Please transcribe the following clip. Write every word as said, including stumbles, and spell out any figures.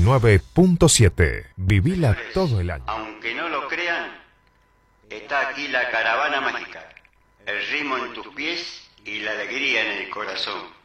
nueve punto siete. Vivila todo el año. Aunque no lo crean, está aquí la caravana mágica. El ritmo en tus pies y la alegría en el corazón.